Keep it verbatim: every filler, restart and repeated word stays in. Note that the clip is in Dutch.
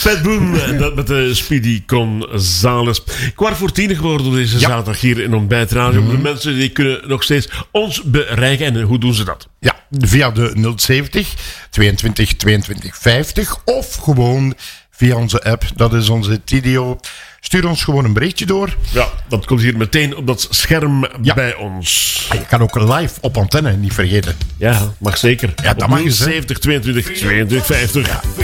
Pat Boone, en dat met de Speedy Gonzales. Kwart voor tien geworden deze ja. zaterdag hier in Ontbijt Radio. Mm-hmm. De mensen die kunnen nog steeds ons bereiken. En hoe doen ze dat? Ja, via de nul zeventig, tweeëntwintig, tweeëntwintig, vijftig of gewoon via onze app. Dat is onze Tidio. Stuur ons gewoon een berichtje door. Ja, dat komt hier meteen op dat scherm ja. bij ons. Je kan ook live op antenne, niet vergeten. Ja, mag zeker. Ja, dat mag je zeventig, tweeëntwintig, tweeëntwintig, vijftig. Ja.